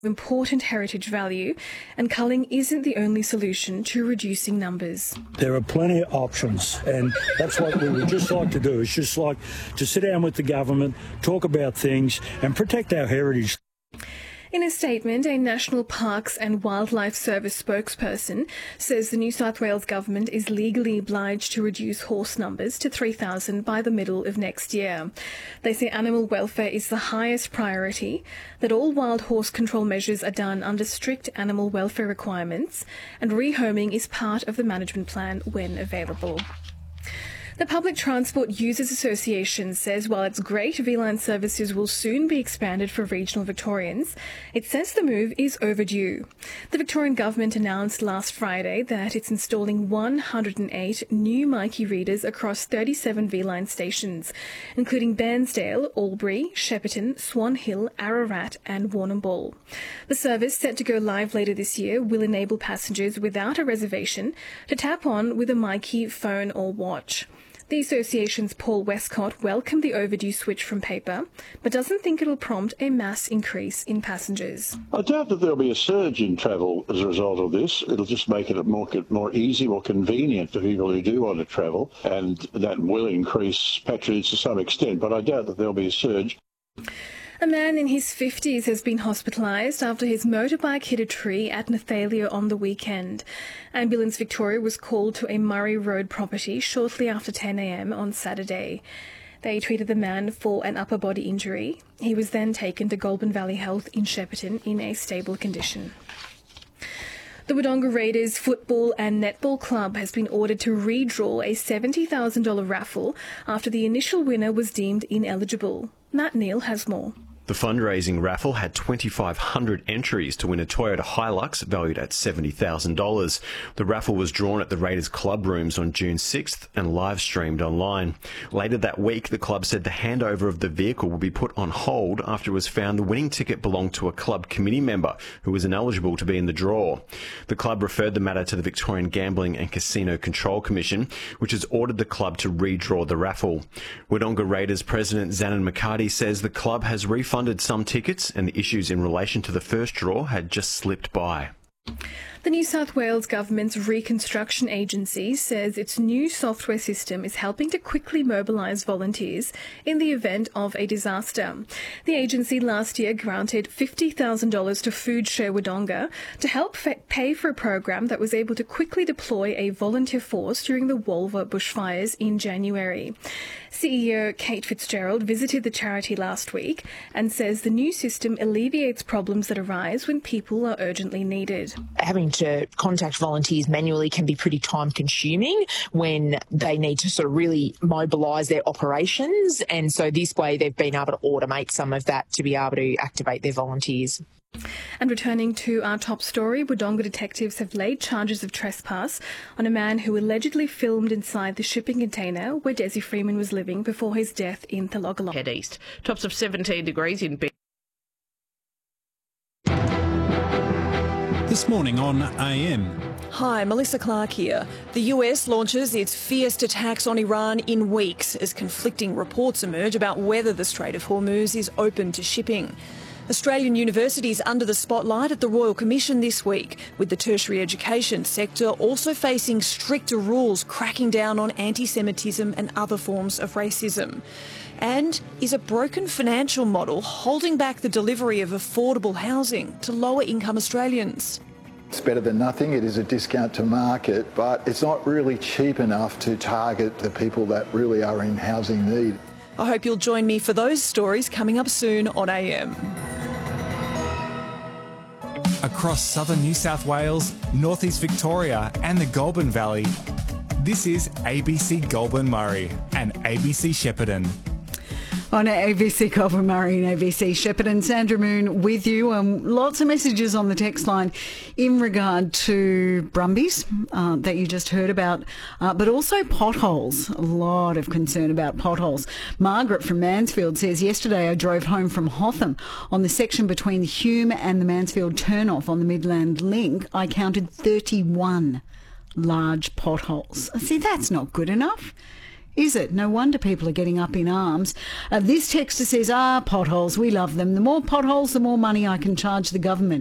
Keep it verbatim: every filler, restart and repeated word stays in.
important heritage value, and culling isn't the only solution to reducing numbers. There are plenty of options, and that's what we would just like to do. It's just like to sit down with the government, talk about things and protect our heritage. In a statement, a National Parks and Wildlife Service spokesperson says the New South Wales government is legally obliged to reduce horse numbers to three thousand by the middle of next year. They say animal welfare is the highest priority, that all wild horse control measures are done under strict animal welfare requirements, and rehoming is part of the management plan when available. The Public Transport Users Association says while it's great V-Line services will soon be expanded for regional Victorians, it says the move is overdue. The Victorian Government announced last Friday that it's installing one hundred eight new Myki readers across thirty-seven V-Line stations, including Bairnsdale, Albury, Shepparton, Swan Hill, Ararat and Warrnambool. The service, set to go live later this year, will enable passengers without a reservation to tap on with a Myki phone or watch. The association's Paul Westcott welcomed the overdue switch from paper, but doesn't think it'll prompt a mass increase in passengers. I doubt that there'll be a surge in travel as a result of this. It'll just make it more more easy, more convenient for people who do want to travel, and that will increase patronage to some extent, but I doubt that there'll be a surge. A man in his fifties has been hospitalised after his motorbike hit a tree at Nathalia on the weekend. Ambulance Victoria was called to a Murray Road property shortly after ten a m on Saturday. They treated the man for an upper body injury. He was then taken to Goulburn Valley Health in Shepparton in a stable condition. The Wodonga Raiders Football and Netball Club has been ordered to redraw a seventy thousand dollars raffle after the initial winner was deemed ineligible. Matt Neal has more. The fundraising raffle had twenty-five hundred entries to win a Toyota Hilux valued at seventy thousand dollars. The raffle was drawn at the Raiders Club Rooms on June sixth and live streamed online. Later that week, the club said the handover of the vehicle will be put on hold after it was found the winning ticket belonged to a club committee member who was ineligible to be in the draw. The club referred the matter to the Victorian Gambling and Casino Control Commission, which has ordered the club to redraw the raffle. Wodonga Raiders President Zanin McCarty says the club has refunded some tickets and the issues in relation to the first draw had just slipped by. The New South Wales Government's Reconstruction Agency says its new software system is helping to quickly mobilise volunteers in the event of a disaster. The agency last year granted fifty thousand dollars to Food Share Wodonga to help pay for a program that was able to quickly deploy a volunteer force during the Wolver bushfires in January. C E O Kate Fitzgerald visited the charity last week and says the new system alleviates problems that arise when people are urgently needed. Having to contact volunteers manually can be pretty time consuming when they need to sort of really mobilise their operations, and so this way they've been able to automate some of that to be able to activate their volunteers. And returning to our top story, Wodonga detectives have laid charges of trespass on a man who allegedly filmed inside the shipping container where Desi Freeman was living before his death in Thaloggalong. Head east. Tops of seventeen degrees in Big. This morning on A M. Hi, Melissa Clark here. The U S launches its fiercest attacks on Iran in weeks as conflicting reports emerge about whether the Strait of Hormuz is open to shipping. Australian universities under the spotlight at the Royal Commission this week, with the tertiary education sector also facing stricter rules cracking down on anti-Semitism and other forms of racism. And is a broken financial model holding back the delivery of affordable housing to lower income Australians? It's better than nothing. It is a discount to market, but it's not really cheap enough to target the people that really are in housing need. I hope you'll join me for those stories coming up soon on A M. Across southern New South Wales, northeast Victoria and the Goulburn Valley, this is A B C Goulburn Murray and A B C Shepparton. On A B C Goulburn Murray and A B C Shepparton, Sandra Moon with you. Um, lots of messages on the text line in regard to Brumbies uh, that you just heard about, uh, but also potholes. A lot of concern about potholes. Margaret from Mansfield says, yesterday I drove home from Hotham on the section between Hume and the Mansfield turnoff on the Midland Link. I counted thirty-one large potholes. See, that's not good enough. is it? No wonder people are getting up in arms. Uh, this texter says, ah, potholes, we love them. The more potholes, the more money I can charge the government.